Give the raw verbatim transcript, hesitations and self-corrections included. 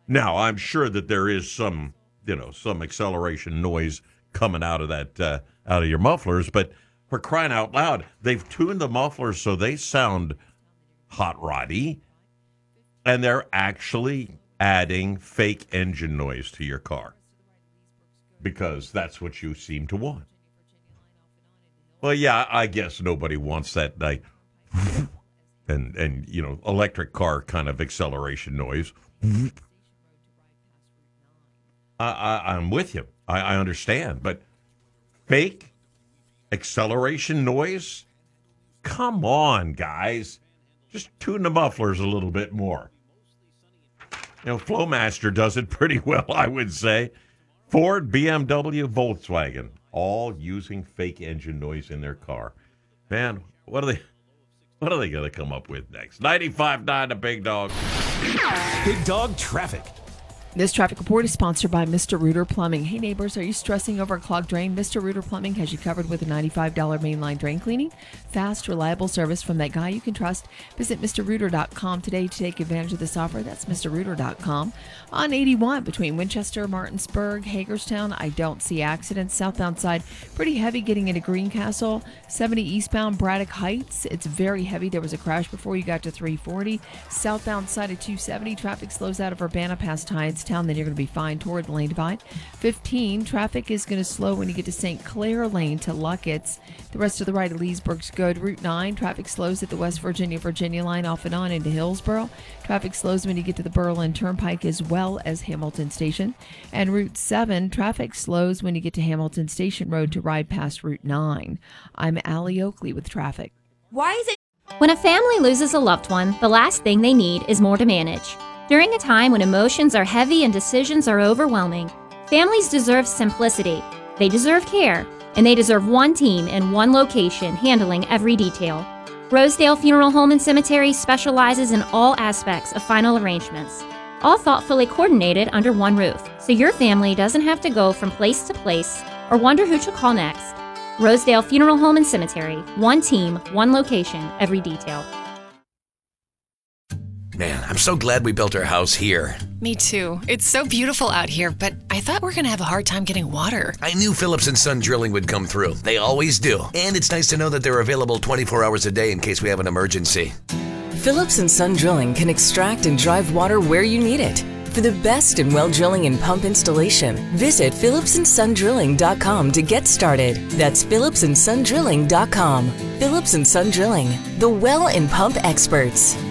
Now, I'm sure that there is some, you know, some acceleration noise coming out of that, uh, out of your mufflers, but for crying out loud, they've tuned the mufflers so they sound hot roddy, and they're actually adding fake engine noise to your car because that's what you seem to want. Well, yeah, I guess nobody wants that, like, and, and you know, electric car kind of acceleration noise. I, I, I'm with you. I, I understand, but fake acceleration noise? Come on, guys. Just tune the mufflers a little bit more. You know, Flowmaster does it pretty well, I would say. Ford, B M W, Volkswagen, all using fake engine noise in their car. Man, what are they what are they going to come up with next? ninety-five point nine The Big Dog. Big Dog Traffic. This traffic report is sponsored by Mister Rooter Plumbing. Hey neighbors, are you stressing over a clogged drain? Mister Rooter Plumbing has you covered with a ninety-five dollars mainline drain cleaning. Fast, reliable service from that guy you can trust. Visit Mister Rooter dot com today to take advantage of this offer. That's Mister Rooter dot com. On eighty-one between Winchester, Martinsburg, Hagerstown, I don't see accidents. Southbound side, pretty heavy getting into Greencastle. seventy eastbound Braddock Heights, it's very heavy. There was a crash before you got to three forty. Southbound side of two seventy, traffic slows out of Urbana past Hines Town, then you're going to be fine toward the lane divide. fifteen, traffic is going to slow when you get to Saint Clair Lane to Luckett's. The rest of the right of Leesburg's good. Route nine, traffic slows at the West Virginia Virginia line off and on into Hillsboro. Traffic slows when you get to the Berlin Turnpike as well as Hamilton Station. And Route seven, traffic slows when you get to Hamilton Station Road to ride past Route nine. I'm Allie Oakley with traffic. Why is it? When a family loses a loved one, the last thing they need is more to manage. During a time when emotions are heavy and decisions are overwhelming, families deserve simplicity, they deserve care, and they deserve one team in one location handling every detail. Rosedale Funeral Home and Cemetery specializes in all aspects of final arrangements, all thoughtfully coordinated under one roof, so your family doesn't have to go from place to place or wonder who to call next. Rosedale Funeral Home and Cemetery, one team, one location, every detail. Man, I'm so glad we built our house here. Me too. It's so beautiful out here, but I thought we were going to have a hard time getting water. I knew Phillips and Son Drilling would come through. They always do. And it's nice to know that they're available twenty-four hours a day in case we have an emergency. Phillips and Son Drilling can extract and drive water where you need it. For the best in well drilling and pump installation, visit Phillips and Son Drilling dot com to get started. That's Phillips and Son Drilling dot com. Phillips and Son Drilling, the well and pump experts.